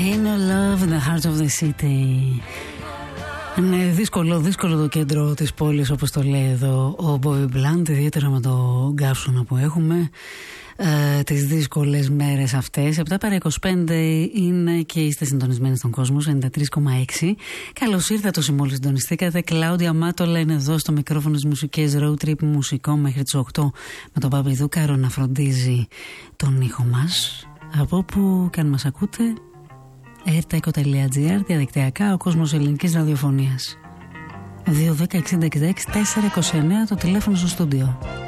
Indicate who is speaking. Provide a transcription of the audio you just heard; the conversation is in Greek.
Speaker 1: Ain't no love in the heart of the city. Είναι δύσκολο το κέντρο της πόλης, όπως το λέει εδώ ο Bobby Blunt, ιδιαίτερα με το γκάψονα που έχουμε τις δύσκολες μέρες αυτές. 7 παρά 25 είναι και είστε συντονισμένοι στον κόσμο 93,6. Καλώς ήρθατε όσοι μόλις συντονιστήκατε. Κλάουδια Μάτολα είναι εδώ στο μικρόφωνο της μουσικής Road Trip μουσικό μέχρι τις 8, με τον Παπαδούκαρο να φροντίζει τον ήχο μας. Από όπου και αν μας ακούτε, airtaiko.gr, διαδικτυακά, ο κόσμος ελληνικής ραδιοφωνίας. 210-60-66-429 το τηλέφωνο στο στούντιο.